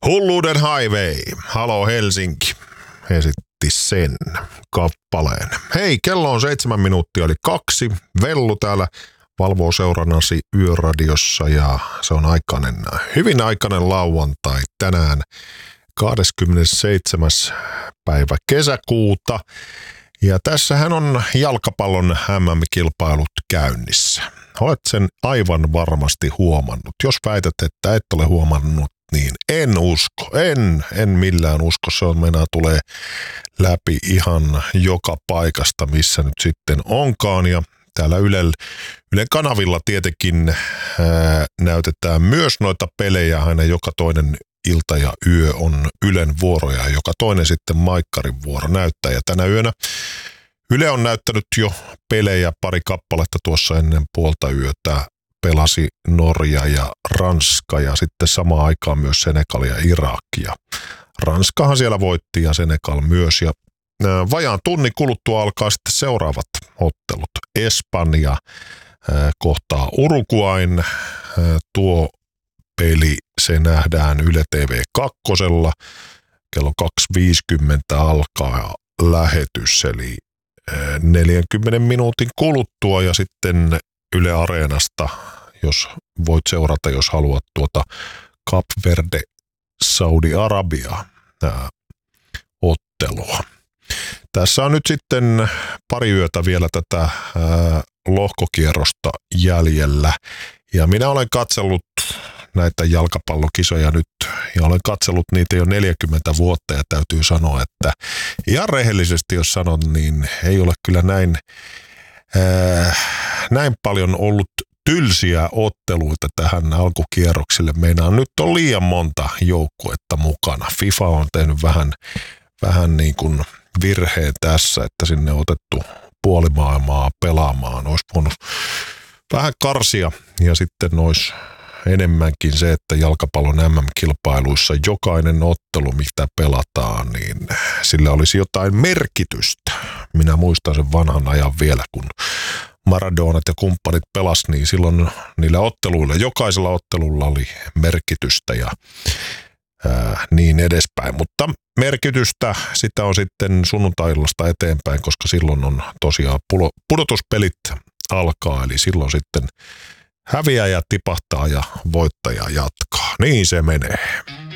Hulluuden highway, Halo Helsinki, esitti sen kappaleen. Hei, kello on 7 minuuttia, eli 2. Vellu täällä valvoo seurannasi Yöradiossa ja se on hyvin aikainen lauantai tänään 27. päivä kesäkuuta. Ja tässähän on jalkapallon MM-kilpailut käynnissä. Olet sen aivan varmasti huomannut. Jos väität, että et ole huomannut, niin en usko. En millään usko. Se on meinaa tulee läpi ihan joka paikasta, missä nyt sitten onkaan. Ja täällä Ylen kanavilla tietenkin näytetään myös noita pelejä aina joka toinen ilta ja yö on Ylen vuoroja ja joka toinen sitten Maikkarin vuoro näyttää. Ja tänä yönä Yle on näyttänyt jo pelejä, pari kappaletta tuossa ennen puolta yötä. Pelasi Norja ja Ranska ja sitten samaan aikaan myös Senegal ja Irak. Ja Ranskahan siellä voitti ja Senegal myös. Ja vajaan tunnin kuluttua alkaa sitten seuraavat ottelut. Espanja kohtaa Uruguayn. Tuo peli se nähdään Yle TV 2. Kello 2.50 alkaa lähetys, eli 40 minuutin kuluttua ja sitten Yle Areenasta, jos voit seurata, jos haluat tuota Cap Verde Saudi-Arabia ottelua. Tässä on nyt sitten pari yötä vielä tätä lohkokierrosta jäljellä ja minä olen katsellut näitä jalkapallokisoja nyt ja olen katsellut niitä jo 40 vuotta ja täytyy sanoa, että ihan rehellisesti jos sanon, niin ei ole kyllä näin paljon ollut tylsiä otteluita tähän alkukierroksille. Meinaan nyt on liian monta joukkuetta mukana. FIFA on tehnyt vähän niin kuin virheen tässä, että sinne on otettu puoli maailmaa pelaamaan. Olisi voinut vähän karsia ja sitten olisi enemmänkin se, että jalkapallon MM-kilpailuissa jokainen ottelu, mitä pelataan, niin sillä olisi jotain merkitystä. Minä muistan sen vanhan ajan vielä, kun Maradonat ja kumppanit pelas, niin silloin niillä otteluilla, jokaisella ottelulla oli merkitystä ja niin edespäin. Mutta merkitystä sitä on sitten sunnuntailasta eteenpäin, koska silloin on tosiaan pudotuspelit alkaa, eli silloin sitten häviäjä tipahtaa ja voittaja jatkaa. Niin se menee.